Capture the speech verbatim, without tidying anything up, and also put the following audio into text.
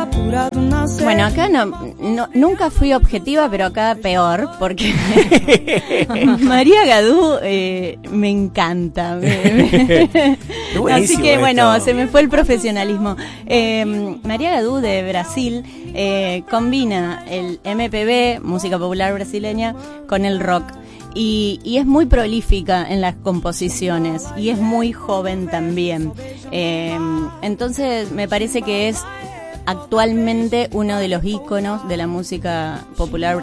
Bueno, acá no, no nunca fui objetiva, pero acá peor, porque María Gadú eh, me encanta. Me, me... Así que bueno, esto. Se me fue el profesionalismo. Eh, María Gadú de Brasil eh, combina el M P B, música popular brasileña, con el rock. Y, y es muy prolífica en las composiciones y es muy joven también. Eh, entonces me parece que es actualmente uno de los íconos de la música popular